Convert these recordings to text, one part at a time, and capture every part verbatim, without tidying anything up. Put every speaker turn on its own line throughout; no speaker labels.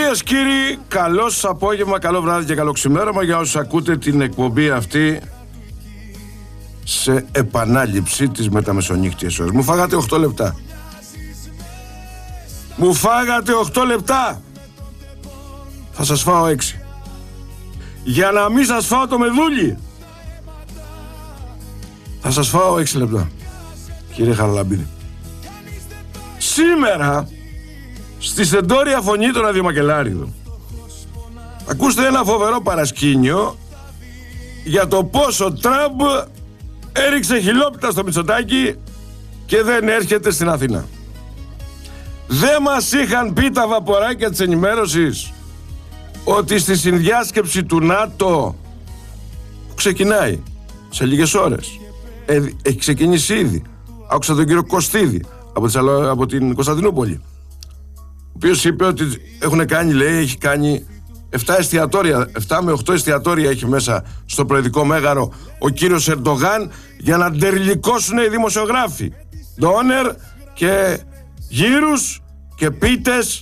Κυρίες, κύριοι, καλό σας απόγευμα, καλό βράδυ και καλό ξημέρωμα για όσους ακούτε την εκπομπή αυτή σε επανάληψη της μεταμεσονύχτιας ώρας. Μου φάγατε οκτώ λεπτά. Μου φάγατε οκτώ λεπτά. Θα σας φάω έξι. Για να μην σας φάω το μεδούλι, θα σας φάω έξι λεπτά. Κύριε Χαραλαμπίδη, σήμερα στη στεντόρια φωνή των Αδημακελάριου ακούστε ένα φοβερό παρασκήνιο για το πόσο ο Τραμπ έριξε χιλόπιτα στο Μητσοτάκη και δεν έρχεται στην Αθήνα. Δεν μας είχαν πει τα βαποράκια της ενημέρωσης ότι στη συνδιάσκεψη του ΝΑΤΟ που ξεκινάει σε λίγες ώρες, ε, έχει ξεκινήσει ήδη, άκουσα τον κύριο Κωστίδη από, από την Κωνσταντινούπολη, ο οποίος είπε ότι έχουν κάνει, λέει, έχει κάνει επτά εστιατόρια, επτά με οκτώ εστιατόρια έχει μέσα στο προεδρικό μέγαρο ο κύριος Ερντογάν για να ντερλικώσουν οι δημοσιογράφοι, ντόνερ και γύρους και πίτες,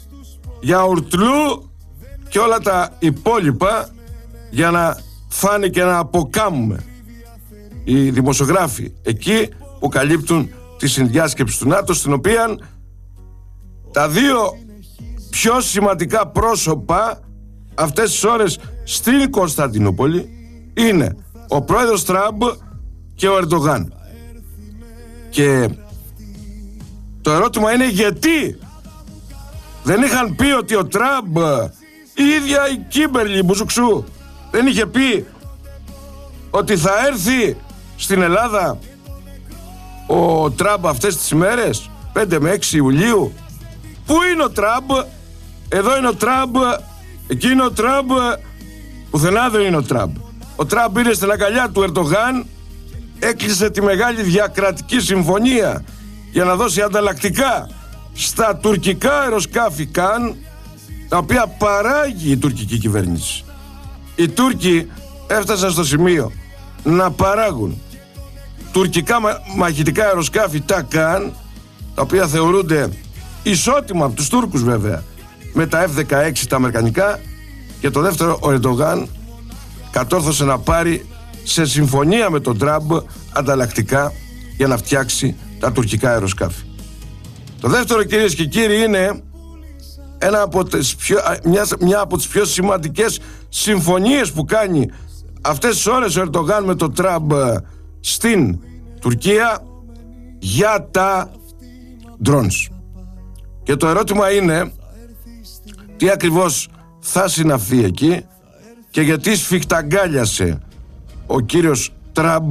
γιαουρτλού και όλα τα υπόλοιπα για να φάνε και να αποκάμουμε οι δημοσιογράφοι εκεί που καλύπτουν τη συνδιάσκεψη του ΝΑΤΟ, στην οποία τα δύο πιο σημαντικά πρόσωπα αυτές τις ώρες στην Κωνσταντινούπολη είναι ο πρόεδρος Τραμπ και ο Ερντογάν. Και το ερώτημα είναι γιατί δεν είχαν πει ότι ο Τραμπ, η ίδια η Κίμπερλι Μπουζουξού δεν είχε πει ότι θα έρθει στην Ελλάδα ο Τραμπ αυτές τις ημέρες, πέντε με έξι Ιουλίου. Πού είναι ο Τραμπ? Εδώ είναι ο Τραμπ, εκεί είναι ο Τραμπ, πουθενά δεν είναι ο Τραμπ. Ο Τραμπ είναι στην αγκαλιά του Ερντογάν, έκλεισε τη μεγάλη διακρατική συμφωνία για να δώσει ανταλλακτικά στα τουρκικά αεροσκάφη Καν, τα οποία παράγει η τουρκική κυβέρνηση. Οι Τούρκοι έφτασαν στο σημείο να παράγουν τουρκικά μα- μαχητικά αεροσκάφη τα Καν, τα οποία θεωρούνται ισότιμα από τους Τούρκους βέβαια με τα εφ δεκαέξι τα αμερικανικά. Και το δεύτερο, ο Ερντογάν κατόρθωσε να πάρει σε συμφωνία με τον Τραμπ ανταλλακτικά για να φτιάξει τα τουρκικά αεροσκάφη. Το δεύτερο, κυρίες και κύριοι, είναι ένα από τις πιο, μια, μια από τις πιο σημαντικές συμφωνίες που κάνει αυτές τις ώρες ο Ερντογάν με τον Τραμπ στην Τουρκία για τα drones. Και το ερώτημα είναι τι ακριβώς θα συναυθεί εκεί και γιατί σφιχταγκάλιασε ο κύριος Τραμπ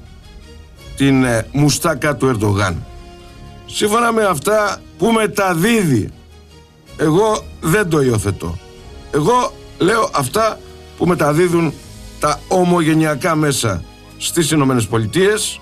την ε, μουστάκα του Ερντογάν. Σύμφωνα με αυτά που μεταδίδει, εγώ δεν το υιοθετώ. Εγώ λέω αυτά που μεταδίδουν τα ομογενειακά μέσα στις Ηνωμένες Πολιτείες.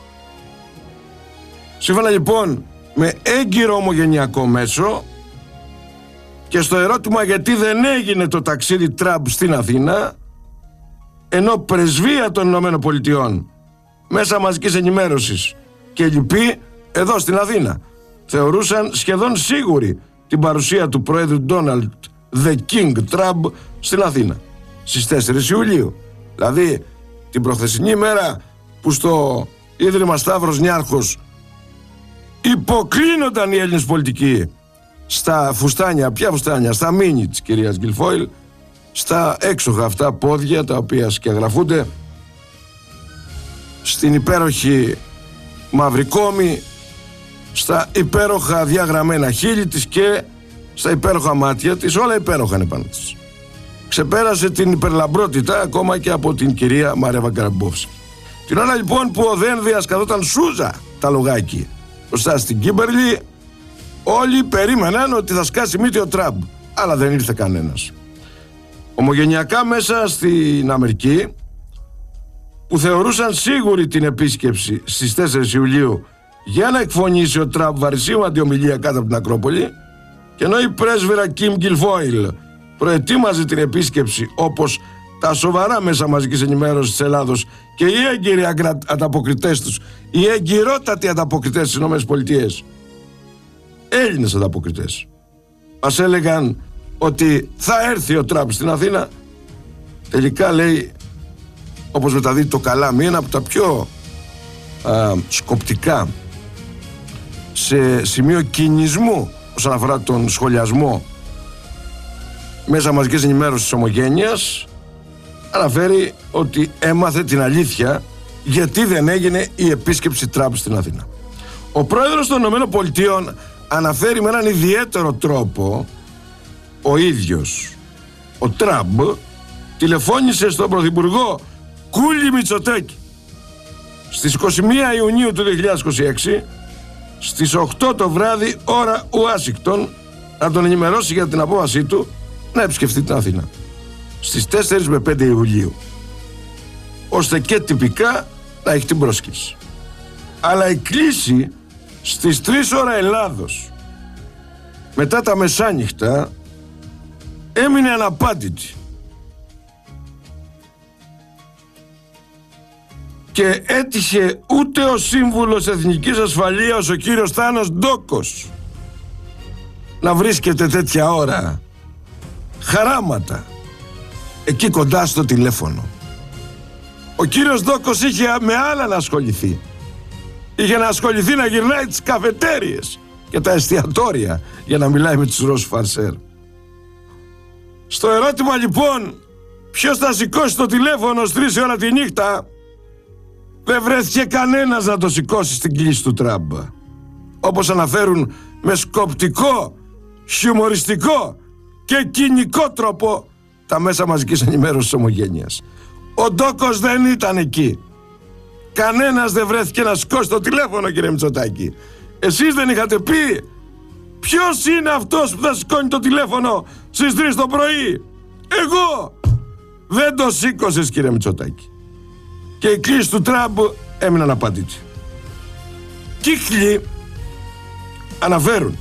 Σύμφωνα λοιπόν με έγκυρο ομογενειακό μέσο, και στο ερώτημα γιατί δεν έγινε το ταξίδι Τραμπ στην Αθήνα, ενώ πρεσβεία των Ηνωμένων Πολιτειών, μέσα μαζικής ενημέρωσης και λοιποί εδώ στην Αθήνα θεωρούσαν σχεδόν σίγουρη την παρουσία του πρόεδρου Donald The King Τραμπ στην Αθήνα στις τέσσερις Ιουλίου, δηλαδή την προχθεσινή μέρα που στο Ίδρυμα Σταύρος Νιάρχος υποκλίνονταν οι Έλληνες πολιτικοί στα φουστάνια, ποια φουστάνια, στα μίνι της κυρίας Γκιλφόιλ, στα έξοχα αυτά πόδια τα οποία σκιαγραφούνται στην υπέροχη μαυρικόμη, στα υπέροχα διαγραμμένα χείλη της και στα υπέροχα μάτια της, όλα υπέροχα είναι πάνω της. Ξεπέρασε την υπερλαμπρότητα ακόμα και από την κυρία Μάρια Βαγκαραμπόφσκι. Την ώρα λοιπόν που ο Δένδιας καθόταν σούζα τα λογάκι μπροστά στην Κίμπερλι, όλοι περίμεναν ότι θα σκάσει μύτη ο Τραμπ, αλλά δεν ήρθε κανένας. Ομογενειακά μέσα στην Αμερική, που θεωρούσαν σίγουρη την επίσκεψη στις τέσσερις Ιουλίου για να εκφωνήσει ο Τραμπ βαρισίμαντη ομιλία κάτω από την Ακρόπολη, και ενώ η πρέσβυρα Κιμ Γκιλφόιλ προετοίμαζε την επίσκεψη όπως τα σοβαρά μέσα μαζικής ενημέρωσης της Ελλάδος και οι έγκυροι ανταποκριτές τους, οι εγκυρότατοι ανταποκριτές στις ΗΠΑ, Έλληνες ανταποκριτές, μας έλεγαν ότι θα έρθει ο Τραμπ στην Αθήνα. Τελικά λέει, όπως μεταδίδει το Καλάμι, ένα από τα πιο α, σκοπτικά σε σημείο κινησμού όσον αφορά τον σχολιασμό μέσα μαζικής ενημέρωσης της Ομογένειας, αναφέρει ότι έμαθε την αλήθεια γιατί δεν έγινε η επίσκεψη Τραμπ στην Αθήνα. Ο πρόεδρος των ΗΠΑ αναφέρει με έναν ιδιαίτερο τρόπο ο ίδιος ο Τραμπ τηλεφώνησε στον πρωθυπουργό Κούλη Μητσοτάκη στις είκοσι μία Ιουνίου του δύο χιλιάδες είκοσι έξι στις οκτώ το βράδυ ώρα Ουάσιγκτον να τον ενημερώσει για την απόφασή του να επισκεφτεί την Αθήνα στις τέσσερις με πέντε Ιουλίου, ώστε και τυπικά να έχει την πρόσκληση. Αλλά η κλήση στις τρεις ώρα Ελλάδος μετά τα μεσάνυχτα έμεινε αναπάντητη και έτυχε ούτε ο σύμβουλος Εθνικής Ασφαλείας ο κύριος Θάνος Ντόκος να βρίσκεται τέτοια ώρα χαράματα εκεί κοντά στο τηλέφωνο. Ο κύριος Ντόκος είχε με άλλα να ασχοληθεί. Είχε να ασχοληθεί να γυρνάει τις καφετέριες και τα εστιατόρια για να μιλάει με τους Ρώσους φαρσέρ. Στο ερώτημα λοιπόν ποιος θα σηκώσει το τηλέφωνο στις τρεις ώρα τη νύχτα, δεν βρέθηκε κανένας να το σηκώσει στην κλήση του Τραμπ, όπως αναφέρουν με σκοπτικό, χιουμοριστικό και κοινικό τρόπο τα μέσα μαζικής ενημέρωσης της Ομογένειας. Ο Ντόκος δεν ήταν εκεί. Κανένας δεν βρέθηκε να σηκώσει το τηλέφωνο, κύριε Μητσοτάκη. Εσείς δεν είχατε πει ποιος είναι αυτός που θα σηκώνει το τηλέφωνο στις τρεις το πρωί? Εγώ! Δεν το σήκωσες, κύριε Μητσοτάκη. Και η κλήση του Τραμπ έμειναν απαντήτη. Κύκλοι αναφέρουν,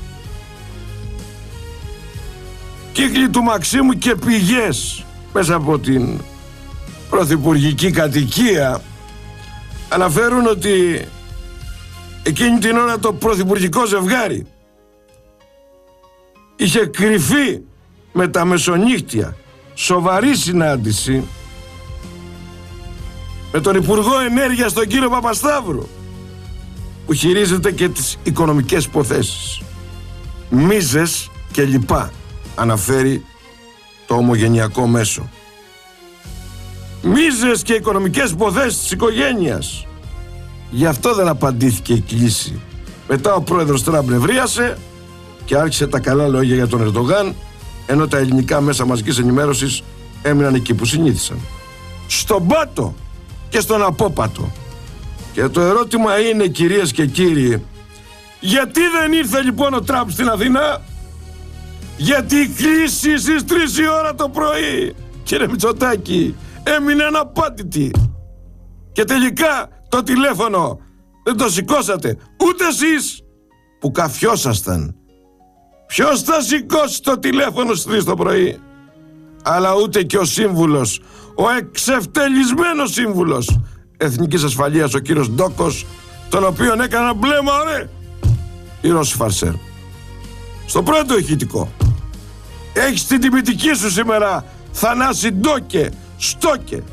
κύκλοι του Μαξίμου και πηγές μέσα από την πρωθυπουργική κατοικία αναφέρουν ότι εκείνη την ώρα το πρωθυπουργικό ζευγάρι είχε κρυφεί με τα μεσονύχτια σοβαρή συνάντηση με τον Υπουργό Ενέργειας τον κύριο Παπασταύρου, που χειρίζεται και τις οικονομικές υποθέσεις, μίζες και λοιπά, αναφέρει το ομογενειακό μέσο. Μίζες και οικονομικές υποθέσεις της οικογένειας. Γι' αυτό δεν απαντήθηκε η κλήση. Μετά ο πρόεδρος Τραμπ νευρίασε και άρχισε τα καλά λόγια για τον Ερντογάν, ενώ τα ελληνικά μέσα μαζικής ενημέρωσης έμειναν εκεί που συνήθισαν, στον πάτο και στον απόπατο. Και το ερώτημα είναι, κυρίες και κύριοι, γιατί δεν ήρθε λοιπόν ο Τραμπ στην Αθήνα? Γιατί η κλήση στις τρεις η ώρα το πρωί, κύριε Μητσοτάκη, έμεινε αναπάντητη. Και τελικά το τηλέφωνο δεν το σηκώσατε ούτε εσείς που καφιόσασταν. Ποιος θα σηκώσει το τηλέφωνο στις τρεις το πρωί? Αλλά ούτε και ο σύμβουλος, ο εξευτελισμένος σύμβουλος Εθνικής Ασφαλείας, ο κύριος Ντόκος, τον οποίον έκανα μπλέμα, ρε, η Ρώση Φαρσέρ. Στο πρώτο ηχητικό. Έχεις την τιμητική σου σήμερα, Θανάση Ντόκε, Στόκε.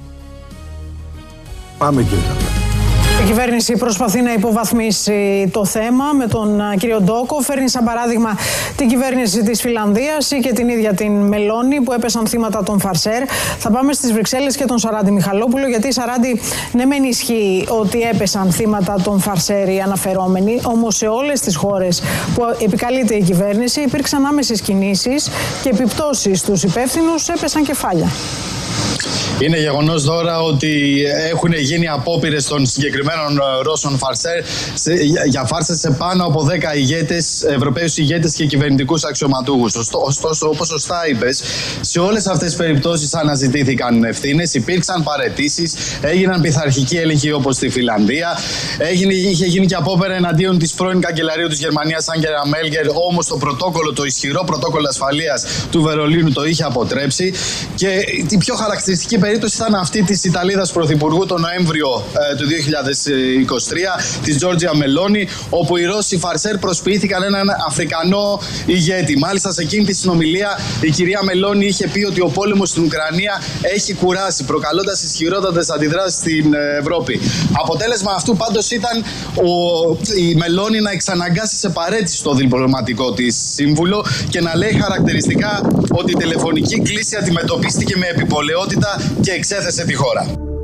Πάμε, κύριε Χαβά.
Η κυβέρνηση προσπαθεί να υποβαθμίσει το θέμα με τον κύριο Ντόκο. Φέρνει σαν παράδειγμα την κυβέρνηση της Φιλανδίας ή και την ίδια την Μελώνη που έπεσαν θύματα των Φαρσέρ. Θα πάμε στις Βρυξέλλες και τον Σαράντι Μιχαλόπουλο, γιατί Σαράντι, ναι μεν ισχύει ότι έπεσαν θύματα των Φαρσέρ οι αναφερόμενοι, όμως σε όλες τις χώρες που επικαλείται η κυβέρνηση υπήρξαν άμεσες κινήσεις και επιπτώσεις στους υπεύθυνους, έπεσαν κεφάλια.
Είναι γεγονός τώρα ότι έχουν γίνει απόπειρες των συγκεκριμένων Ρώσων Φαρσέρ για φάρσες σε πάνω από δέκα ηγέτες, Ευρωπαίους ηγέτες και κυβερνητικούς αξιωματούχους. Ωστόσο, όπως σωστά είπες, σε όλες αυτές τις περιπτώσεις αναζητήθηκαν ευθύνες, υπήρξαν παραιτήσεις, έγιναν πειθαρχικοί έλεγχοι όπως στη Φιλανδία. Έγινε, είχε γίνει και απόπειρα εναντίον της πρώην καγκελαρίου της Γερμανίας, Άγγελα Μέρκελ, όμως το πρωτόκολλο, το ισχυρό πρωτόκολλο ασφαλείας του Βερολίνου το είχε αποτρέψει. Και η πιο χαρακτηριστική περίπτωση περίπτωση ήταν αυτή της Ιταλίδας Πρωθυπουργού τον Νοέμβριο ε, του δύο χιλιάδες είκοσι τρία, της Τζόρτζια Μελόνι, όπου οι Ρώσοι φαρσέρ προσποιήθηκαν έναν Αφρικανό ηγέτη. Μάλιστα, σε εκείνη τη συνομιλία η κυρία Μελόνι είχε πει ότι ο πόλεμος στην Ουκρανία έχει κουράσει, προκαλώντας ισχυρότατες αντιδράσεις στην Ευρώπη. Αποτέλεσμα αυτού πάντως ήταν ο, η Μελόνι να εξαναγκάσει σε παρέτηση το διπλωματικό της σύμβουλο και να λέει χαρακτηριστικά ότι η τηλεφωνική κλήση αντιμετωπίστηκε με επιπολαιότητα και εξέθεσε τη χώρα.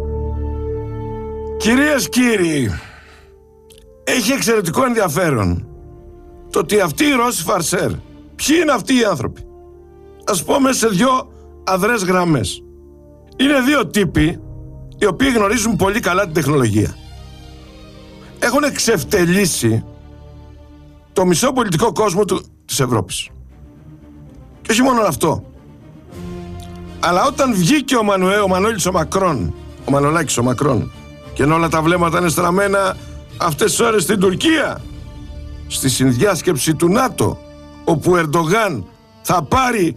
Κυρίες, κύριοι, έχει εξαιρετικό ενδιαφέρον το ότι αυτοί οι Ρώσοι φαρσέρ, ποιοι είναι αυτοί οι άνθρωποι? Ας πούμε σε δυο αδρές γραμμές. Είναι δύο τύποι οι οποίοι γνωρίζουν πολύ καλά την τεχνολογία. Έχουν εξευτελίσει το μισό πολιτικό κόσμο του, της Ευρώπης. Και όχι μόνο αυτό. Αλλά όταν βγήκε ο Μανουέ, ο Μανώλης ο Μακρόν, ο Μανολάκης ο Μακρόν, και ενώ όλα τα βλέμματα είναι στραμμένα αυτές τις ώρες στην Τουρκία, στη συνδιάσκεψη του ΝΑΤΟ, όπου ο Ερντογάν θα πάρει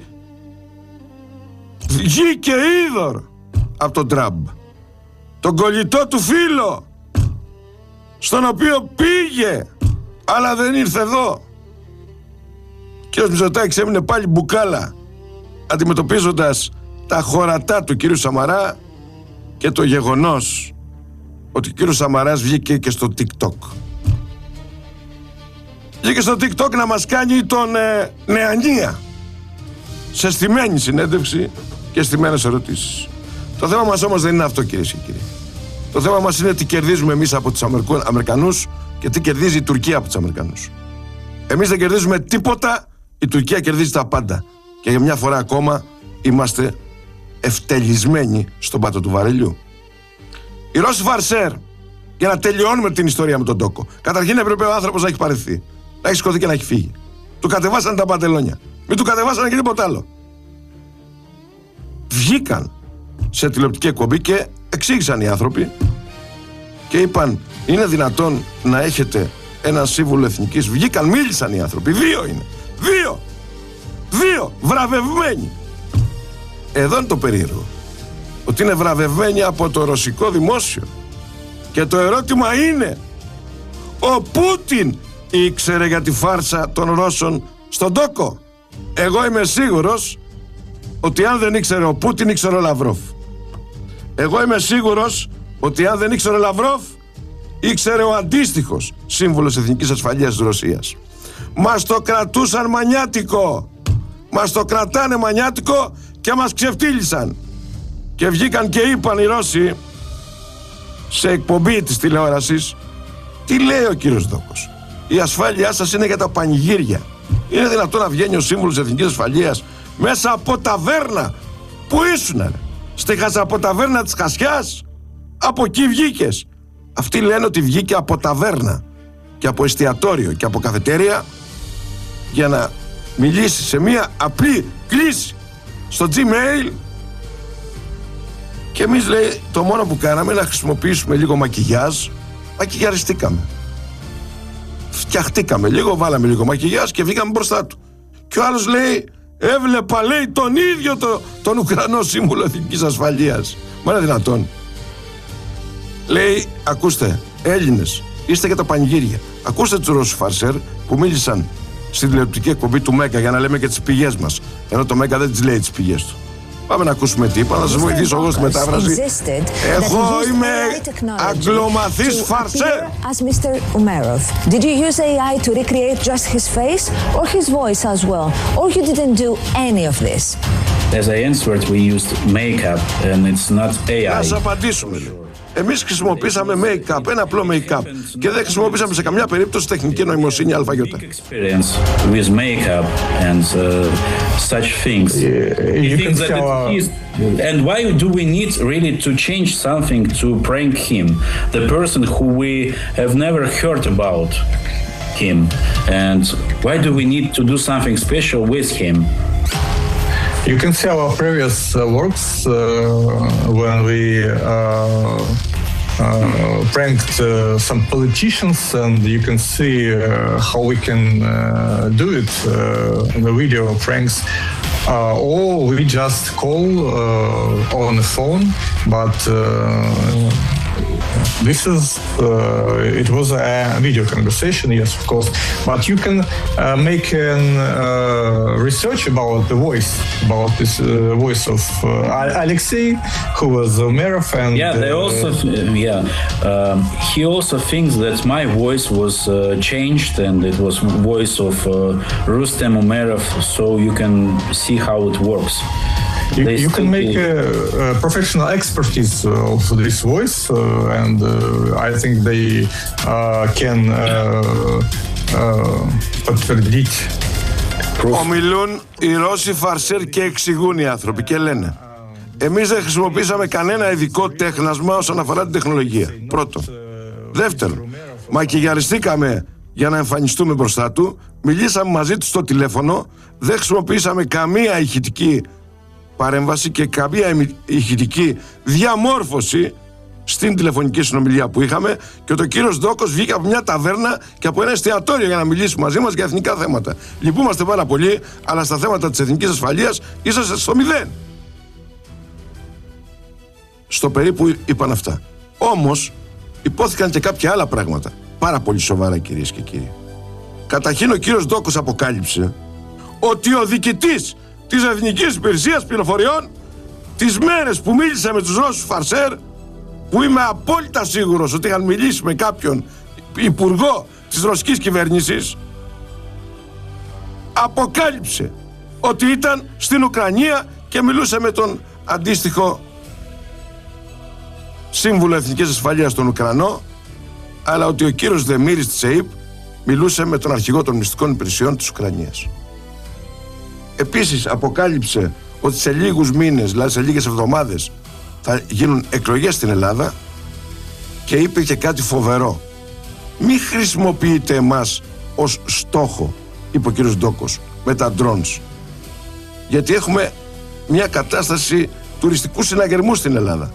γη και είδωρ από τον Τραμπ, τον κολλητό του φίλο, στον οποίο πήγε αλλά δεν ήρθε εδώ. Ο κύριος Μητσοτάκης έμεινε πάλι μπουκάλα, αντιμετωπίζοντας τα χωρατά του κύριου Σαμαρά και το γεγονός ότι ο κύριος Σαμαράς βγήκε και στο TikTok. Βγήκε στο TikTok να μας κάνει τον ε, νεανία, σε στημένη συνέντευξη και στημένες ερωτήσεις. Το θέμα μας όμως δεν είναι αυτό, κυρίες και κύριοι. Το θέμα μας είναι τι κερδίζουμε εμείς από τους Αμερικανούς και τι κερδίζει η Τουρκία από τους Αμερικανούς. Εμείς δεν κερδίζουμε τίποτα, η Τουρκία κερδίζει τα πάντα. Και για μια φορά ακόμα είμαστε ευτελισμένοι στον πάτο του βαρελιού. Οι Ρώσοι φαρσέρ, για να τελειώνουμε την ιστορία με τον Τόκο, καταρχήν έπρεπε ο άνθρωπος να έχει παραιτηθεί, να έχει σκοτεί και να έχει φύγει. Του κατεβάσανε τα παντελόνια. Μην του κατεβάσανε και τίποτα άλλο. Βγήκαν σε τηλεοπτική εκπομπή και εξήγησαν οι άνθρωποι και είπαν: είναι δυνατόν να έχετε έναν σύμβουλο εθνικής? Βγήκαν, μίλησαν οι άνθρωποι. Δύο είναι. Δύο. Δύο. Βραβευμένοι. Εδώ είναι το περίεργο. Ότι είναι βραβευμένοι από το ρωσικό δημόσιο. Και το ερώτημα είναι: ο Πούτιν ήξερε για τη φάρσα των Ρώσων στον Τόκο? Εγώ είμαι σίγουρος ότι αν δεν ήξερε ο Πούτιν, ήξερε ο Λαυρόφ. Εγώ είμαι σίγουρος ότι αν δεν ήξερε ο Λαυρόφ, ήξερε ο αντίστοιχος σύμβουλος εθνικής ασφαλείας της Ρωσίας. Μας το κρατούσαν μανιάτικο. Μας το κρατάνε μανιάτικο και μας ξεφτύλισαν. Και βγήκαν και είπαν οι Ρώσοι σε εκπομπή της τηλεόρασης: τι λέει ο κύριος Δόκος? Η ασφάλειά σας είναι για τα πανηγύρια. Είναι δυνατόν να βγαίνει ο σύμβουλος εθνικής ασφαλείας μέσα από ταβέρνα? Πού ήσουνε? Στη χασαποταβέρνα της Χασιάς? Από εκεί βγήκες? Αυτοί λένε ότι βγήκε από ταβέρνα και από εστιατόριο και από καφετέρια για να μιλήσει σε μία απλή κλίση στο Gmail. Και εμείς, λέει, το μόνο που κάναμε είναι να χρησιμοποιήσουμε λίγο μακιγιάζ. Μακιγιαριστήκαμε. Φτιαχτήκαμε λίγο, βάλαμε λίγο μακιγιάζ και βγήκαμε μπροστά του. Και ο άλλος λέει: έβλεπα, λέει, τον ίδιο το, τον Ουκρανό σύμβουλο εθνικής ασφαλείας. Μα είναι δυνατόν? Λέει: ακούστε, Έλληνες, είστε για τα πανηγύρια. Ακούστε τους Ρώσους φαρσέρ που μίλησαν στην τηλεοπτική εκπομπή του Μέγκα για να λέμε και τις πηγές μας. Ενώ το Μέγκα δεν τις λέει τις πηγές του. Πάμε να ακούσουμε τι είπα, να σας βοηθήσω εγώ στη μετάφραση. Εγώ είμαι αγγλομαθής φαρσέρ.
As Mister Umerov, did you use A I to recreate just his face or his voice as well? Or you didn't do any of this?
As I answered, we used makeup and it's not A I.
Να σας απαντήσουμε. Εμείς χρησιμοποίησαμε make-up, ένα απλό make-up. Και δεν χρησιμοποίησαμε σε καμιά περίπτωση τεχνική νοημοσύνη ΑΙ.
Experience with makeup and uh, such things.
Yeah, you can
that
tell,
it is, and why do we need really to change something to prank him? The person who we have never heard about him. And why do we need to do something special with him?
You can see our previous uh, works uh, when we uh, uh, pranked uh, some politicians, and you can see uh, how we can uh, do it uh, in the video pranks. uh, or we just call uh, on the phone, but uh, this is uh, it was a video conversation, yes, of course, but you can uh, make an uh, research about the voice, about this uh, voice of uh, Alexei, who was Umerov, and
yeah, they
uh,
also yeah um, he also thinks that my voice was uh, changed and it was voice of uh, Rustem Umerov, so you can see how it works.
You, you can make a, a professional expertise of this voice, uh, and uh, I think they uh, can подтвердить.
Ομιλούν οι Ρώσοι φαρσέρ και εξηγούν οι άνθρωποι και λένε: εμείς δεν χρησιμοποίησαμε κανένα ειδικό τέχνασμα όσον αφορά την τεχνολογία. Πρώτον. Δεύτερον, μακιγιαριστήκαμε για να εμφανιστούμε μπροστά του, μιλήσαμε μαζί του στο τηλέφωνο, δεν χρησιμοποιήσαμε καμία ηχητική παρέμβαση και καμία ηχητική διαμόρφωση στην τηλεφωνική συνομιλία που είχαμε, και ο κύριος Ντόκος βγήκε από μια ταβέρνα και από ένα εστιατόριο για να μιλήσει μαζί μας για εθνικά θέματα. Λυπούμαστε πάρα πολύ, αλλά στα θέματα της εθνικής ασφαλείας είσαστε στο μηδέν. Στο περίπου είπαν αυτά. Όμως υπόθηκαν και κάποια άλλα πράγματα πάρα πολύ σοβαρά, κυρίες και κύριοι. Καταρχήν ο κύριος Ντόκος αποκάλυψε ότι ο διοικητής της Εθνικής Υπηρεσίας Πληροφοριών τις μέρες που μίλησε με τους Ρώσους φαρσέρ, που είμαι απόλυτα σίγουρος ότι είχαν μιλήσει με κάποιον υπουργό της ρωσικής κυβέρνησης, αποκάλυψε ότι ήταν στην Ουκρανία και μιλούσε με τον αντίστοιχο σύμβουλο Εθνικής Ασφαλείας τον Ουκρανό, αλλά ότι ο κύριος Δεμήρης της ΕΥΠ μιλούσε με τον αρχηγό των μυστικών υπηρεσιών της Ουκρανίας. Επίσης αποκάλυψε ότι σε λίγους μήνες, δηλαδή σε λίγες εβδομάδες, θα γίνουν εκλογές στην Ελλάδα, και είπε και κάτι φοβερό: μη χρησιμοποιείτε εμάς ως στόχο, είπε ο κύριος Ντόκος, με τα drones, γιατί έχουμε μια κατάσταση τουριστικού συναγερμού στην Ελλάδα.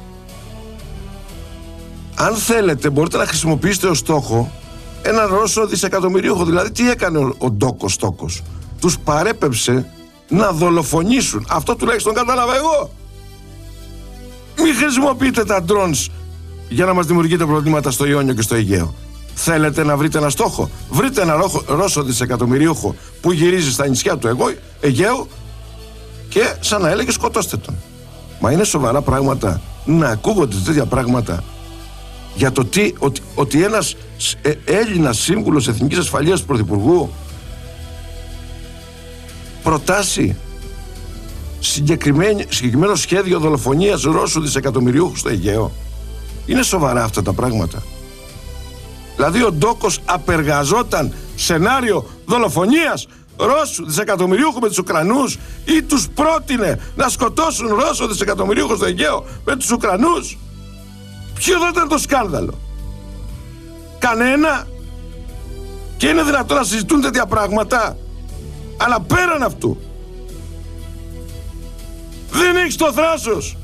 Αν θέλετε μπορείτε να χρησιμοποιήσετε ως στόχο έναν Ρώσο δισεκατομμυρίουχο. Δηλαδή τι έκανε ο, ο Ντόκος Τόκος? Τους παρέπεψε να δολοφονήσουν. Αυτό τουλάχιστον κατάλαβα εγώ. Μην χρησιμοποιείτε τα drones για να μας δημιουργείτε προβλήματα στο Ιόνιο και στο Αιγαίο. Θέλετε να βρείτε ένα στόχο? Βρείτε ένα Ρώσο δισεκατομμυρίουχο που γυρίζει στα νησιά του Αιγαίου και σαν να έλεγε σκοτώστε τον. Μα είναι σοβαρά πράγματα να ακούγονται τέτοια πράγματα για το τι, ότι, ότι ένας ε, Έλληνας σύμβουλος Εθνικής Ασφαλείας του Πρωθυπουργού προτάσει συγκεκριμένο σχέδιο δολοφονίας Ρώσου δισεκατομμυριούχου στο Αιγαίο? Είναι σοβαρά αυτά τα πράγματα? Δηλαδή ο Ντόκος απεργαζόταν σενάριο δολοφονίας Ρώσου δισεκατομμυριούχου με τους Ουκρανούς, ή τους πρότεινε να σκοτώσουν Ρώσο δισεκατομμυριούχο στο Αιγαίο με τους Ουκρανούς? Ποιο θα ήταν το σκάνδαλο? Κανένα. Και είναι δυνατόν να συζητούν τέτοια πράγματα? Αλλά πέραν αυτού, δεν έχεις το θράσος,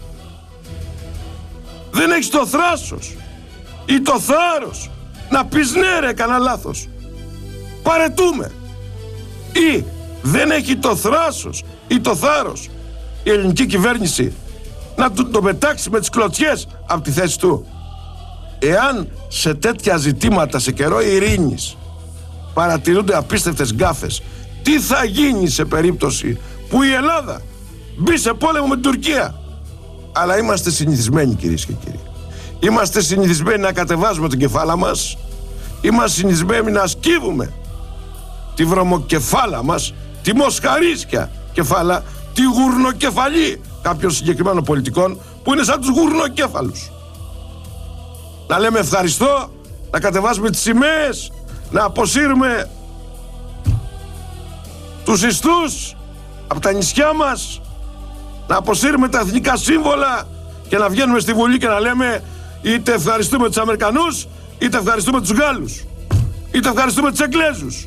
δεν έχεις το θράσος ή το θάρρος να πεις ναι ρε, έκανα λάθος, παρετούμε. Ή δεν έχει το θράσος ή το θάρρος η ελληνική κυβέρνηση να του το πετάξει με τις κλωτσιές από τη θέση του. Εάν σε τέτοια ζητήματα σε καιρό ειρήνης παρατηρούνται απίστευτες γκάφες, τι θα γίνει σε περίπτωση που η Ελλάδα μπει σε πόλεμο με την Τουρκία? Αλλά είμαστε συνηθισμένοι, κυρίες και κύριοι. Είμαστε συνηθισμένοι να κατεβάζουμε την κεφάλα μας. Είμαστε συνηθισμένοι να σκύβουμε τη βρωμοκεφάλα μας, τη μοσχαρίσκια κεφάλα, τη γουρνοκεφαλή κάποιων συγκεκριμένων πολιτικών που είναι σαν τους γουρνοκέφαλους. Να λέμε ευχαριστώ, να κατεβάσουμε τις σημαίες, να αποσύρουμε τους ιστούς από τα νησιά μας, να αποσύρουμε τα εθνικά σύμβολα και να βγαίνουμε στη Βουλή και να λέμε είτε ευχαριστούμε τους Αμερικανούς, είτε ευχαριστούμε τους Γάλλους, είτε ευχαριστούμε τους Εγγλέζους.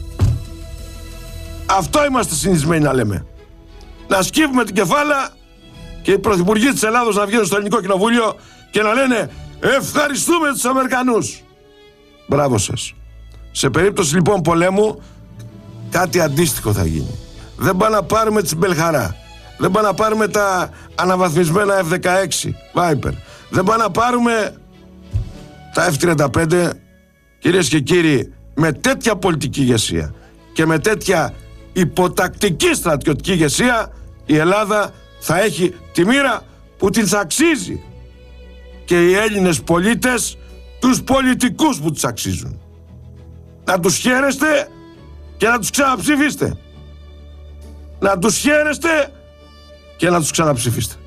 Αυτό είμαστε συνηθισμένοι να λέμε. Να σκύβουμε την κεφάλα και οι πρωθυπουργοί της Ελλάδος να βγαίνουν στο Ελληνικό Κοινοβούλιο και να λένε ευχαριστούμε τους Αμερικανούς. Μπράβο σας. Σε περίπτωση λοιπόν πολέμου κάτι αντίστοιχο θα γίνει. Δεν πάμε να πάρουμε την Μπελχαρά, Δεν πάμε να πάρουμε τα αναβαθμισμένα εφ δεκαέξι Viper. Δεν πάμε να πάρουμε τα εφ τριάντα πέντε. Κυρίες και κύριοι, με τέτοια πολιτική ηγεσία και με τέτοια υποτακτική στρατιωτική ηγεσία, η Ελλάδα θα έχει τη μοίρα που την θα αξίζει, και οι Έλληνες πολίτες τους πολιτικούς που τους αξίζουν. Να τους χαίρεστε και να τους ξαναψηφίστε. Να τους χαίρεστε και να τους ξαναψηφίστε.